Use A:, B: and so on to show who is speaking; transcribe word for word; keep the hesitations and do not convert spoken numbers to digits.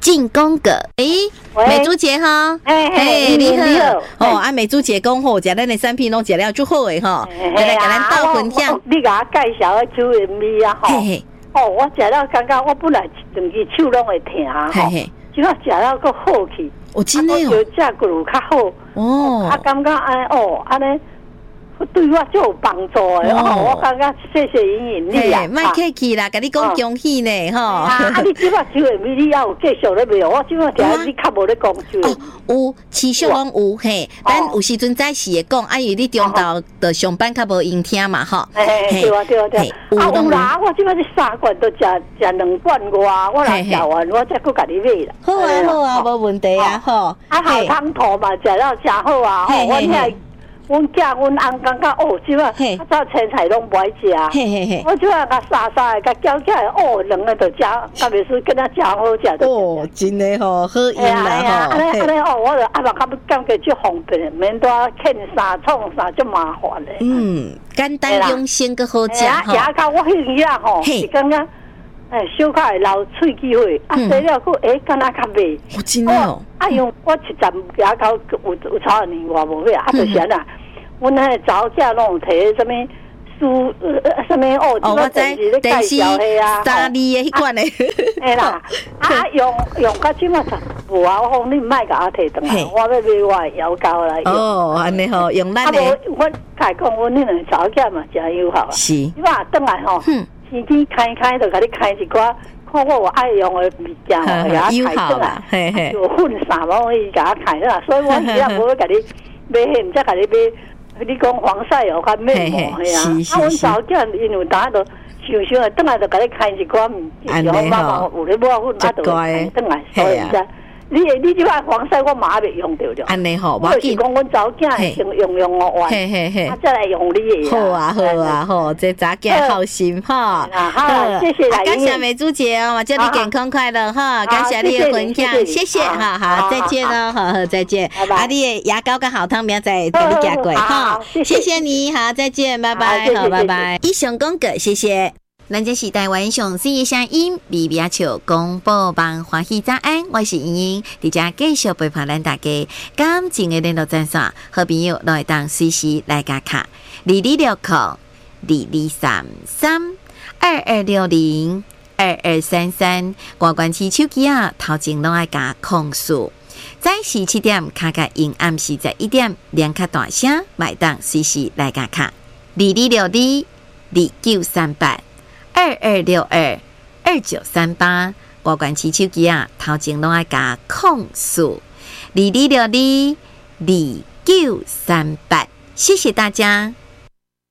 A: 进攻个，诶，美珠姐哈，
B: 哎
A: 嘿，你好，
B: 你好
A: 哦，啊，美珠姐讲好，食咱的产品拢食了就好诶吼，来来，甲咱斗分享。
B: 你甲我介绍个手 M V 啊，吼，哦，我食了感觉我本来一整支手拢会疼吼，即摆食了佫好去，
A: 我真诶哦，
B: 就食过有较好，哦，啊，感觉安哦，安尼。对我就有帮助的哦，我感觉谢谢莹莹你啊，
A: 卖客气啦，甲你讲恭喜呢吼。
B: 啊，你即摆手的咪你也有继续咧未？我即摆听你较无咧讲手。
A: 哦，有，持续拢有嘿，咱有时阵早时会讲，啊，因为你中昼的上班较无闲听嘛吼。
B: 嘿，对啊对啊对啊。啊有啦，我即摆这三罐都食食两罐外，我来食完我再搁甲你买啦。
A: 好啊好啊，无问题啊吼。
B: 啊，好汤头嘛，食了真好啊，吼，我遐。阮囝、阮翁感觉哦，即摆较早青菜拢不爱食，我即摆甲沙沙的甲搅起来，哦，两个就食，甲袂输跟他真好食。
A: 哦，真的吼，好用啦吼。
B: 安尼安尼哦，我就啊嘛感感觉足方便，免多欠啥创啥足麻烦的。嗯，
A: 简单用心个好食
B: 吼。牙膏我迄日啊吼，是感觉。哎，小可会流喙齿血，啊，洗了佫哎，敢若较袂。
A: 我真哦。
B: 啊，因为我一站牙膏有有超多年我无买，啊，就是安啦。阮迄个查某囝拢有摕什么书，呃，什么哦，
A: 哦，我知，
B: 电视
A: 啊，三字的迄款的。
B: 嘿啦，啊，用用到即马十无啊，我讲你毋莫甲我摕转来，我要买我的牙膏来用。哦，
A: 安尼吼，用咱
B: 的。啊，无，阮甲讲，阮迄两查某囝嘛真友好。是。即马转来吼。天天开开就甲你开一寡，看我有爱用的物件，我甲我开转来，有混啥拢伊甲我开啦，所以我现在无要甲你买迄，毋则甲你买。你讲防晒油甲面膜嘿啊，啊，阮查某囝因为当下就想想，转来就甲你开一寡物件，然后慢慢有咧抹粉，啊，就转来，所以啫。你你即摆防晒我嘛未用到着，
A: 安尼吼，
B: 我是讲阮查某囝先用用我完，啊再来用你的。
A: 好啊好啊好，这查囝好心哈。
B: 好，谢谢来，
A: 感谢美珠姐哦，我祝你健康快乐哈，感谢你的分享，谢谢哈，好再见哦，好好再见。啊，你的牙膏跟好汤明仔给你加过哈，谢谢你好再见，拜拜，好拜拜。以上讲过，谢谢。咱这是台湾上水的声音，微微笑广播帮欢喜早安，我是莹莹，伫遮继续陪伴咱大家。感情的联络专线，好朋友都会当随时来加卡，二二六零二二三三二二六零二二三三，关关起手机啊，头前拢爱加控诉。早时七点，卡卡因暗时十一点，连卡大声，买当随时来加卡，二二六二二九三八。二二六二二九三八，我关起手机啊，头前拢爱加控诉二二六二二九三八，谢谢大家。